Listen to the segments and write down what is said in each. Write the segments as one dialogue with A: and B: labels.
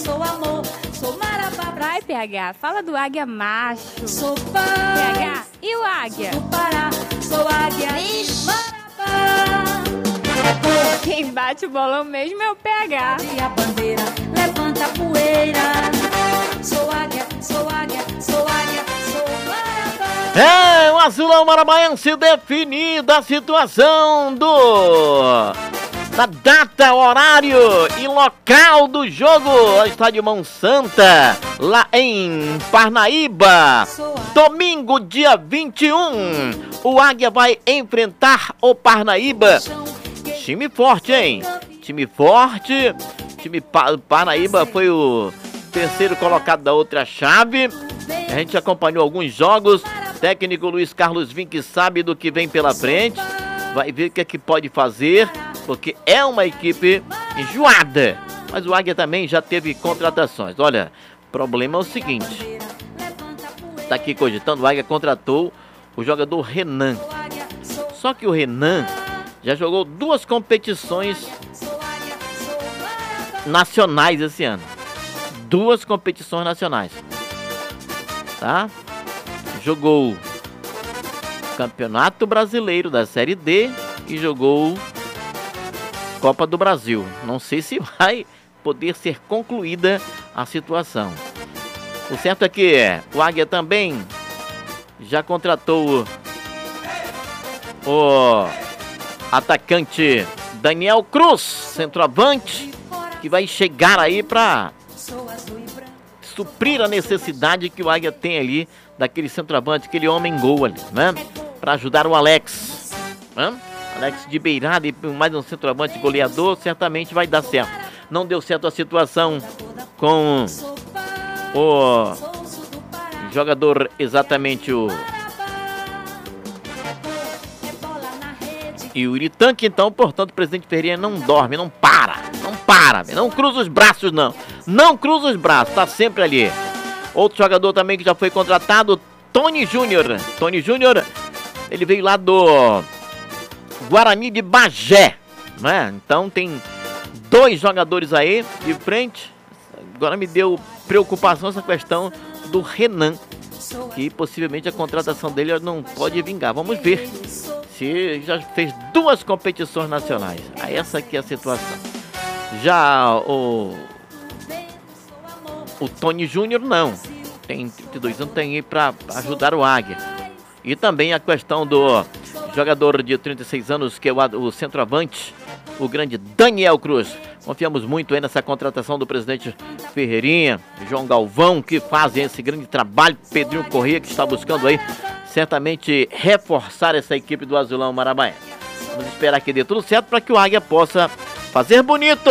A: Sou amor, sou Marabá.
B: Vai, PH, fala do águia macho.
A: Sou paz.
B: PH, e o águia?
A: Do Pará, sou águia. Marabá.
B: Quem bate o bolão mesmo é o PH.
A: E a bandeira, levanta a poeira. Sou águia, sou águia, sou águia, sou Marabá.
C: O Azulão Maranhense definida a situação da data, horário e local do jogo. Estádio Mão Santa, lá em Parnaíba. Domingo, dia 21. O Águia vai enfrentar o Parnaíba. Time forte, hein? Time forte. Time Parnaíba foi o terceiro colocado da outra chave. A gente acompanhou alguns jogos. Técnico Luiz Carlos Vinck sabe do que vem pela frente. Vai ver o que é que pode fazer, porque é uma equipe enjoada. Mas o Águia também já teve contratações. Olha, o problema é o seguinte. Tá aqui cogitando, o Águia contratou o jogador Renan. Só que o Renan já jogou 2 competições nacionais esse ano. 2 competições nacionais. Tá? Jogou Campeonato Brasileiro da Série D e jogou Copa do Brasil. Não sei se vai poder ser concluída a situação. O certo é que o Águia também já contratou o atacante Daniel Cruz, centroavante, que vai chegar aí para suprir a necessidade que o Águia tem ali daquele centroavante, aquele homem-gol ali, né? Para ajudar o Alex. Né? Alex de beirada e mais um centroavante goleador, certamente vai dar certo. Não deu certo a situação com o jogador, exatamente o Yuri Tanque, então, portanto, o presidente Ferreira não dorme, não para, não cruza os braços, não cruza os braços, tá sempre ali. Outro jogador também que já foi contratado, Tony Júnior. Tony Júnior, ele veio lá do Guarani de Bagé, né? Então tem 2 jogadores aí de frente. Agora me deu preocupação essa questão do Renan, que possivelmente a contratação dele não pode vingar. Vamos ver se já fez 2 competições nacionais. Aí essa aqui é a situação. Já o Tony Júnior não. Tem 32 anos, tem aí para ajudar o Águia. E também a questão do jogador de 36 anos, que é o centroavante, o grande Daniel Cruz. Confiamos muito aí nessa contratação do presidente Ferreirinha, João Galvão, que fazem esse grande trabalho. Pedrinho Corrêa, que está buscando aí certamente reforçar essa equipe do Azulão Maranhense. Vamos esperar que dê tudo certo para que o Águia possa fazer bonito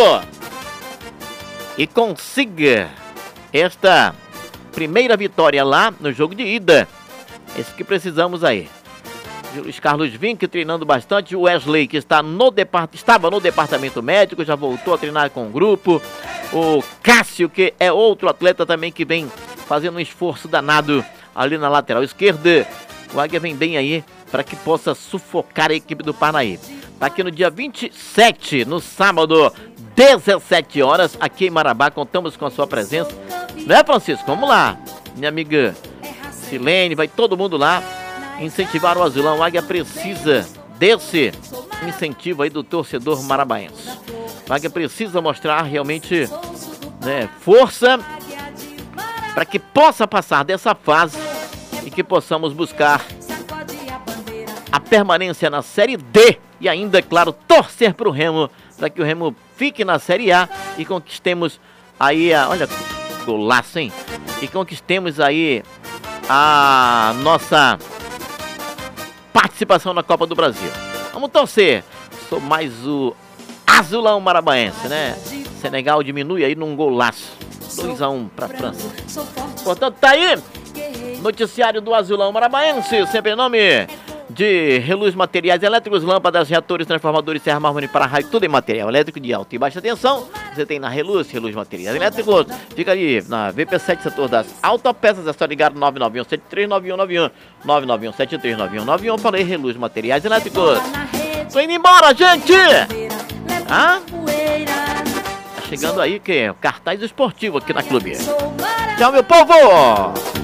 C: e consiga esta primeira vitória lá no jogo de ida. Esse que precisamos aí. Luiz Carlos Vinck treinando bastante. O Wesley, que estava no departamento médico, já voltou a treinar com o grupo. O Cássio, que é outro atleta também que vem fazendo um esforço danado ali na lateral esquerda. O Águia vem bem aí para que possa sufocar a equipe do Parnaíba. Tá aqui no dia 27, no sábado, 17 horas, aqui em Marabá. Contamos com a sua presença. Né, Francisco? Vamos lá. Minha amiga Silene, vai todo mundo lá incentivar o Azulão. O Águia precisa desse incentivo aí do torcedor marabaense. O Águia precisa mostrar realmente, né, força para que possa passar dessa fase e que possamos buscar a permanência na Série D e ainda, é claro, torcer para o Remo, para que o Remo fique na Série A e conquistemos aí olha, golaço, hein? E conquistemos aí a nossa participação na Copa do Brasil. Vamos torcer. Sou mais o Azulão Maranhense, né? Senegal diminui aí num golaço. 2-1 para a França. Portanto, tá aí. Noticiário do Azulão Maranhense, sempre em nome de Reluz Materiais Elétricos, lâmpadas, reatores, transformadores, serra, mármore para raio, tudo em material elétrico de alta e baixa tensão. Você tem na Reluz Materiais Elétricos. Fica ali na VP7, setor das autopeças. É só ligar 991739191. 991739191. Falei Reluz Materiais Elétricos. Tô indo embora, gente! chegando aí, que é cartaz esportivo aqui na Clube.
A: Sou maravilhosa.
C: Tchau, meu povo!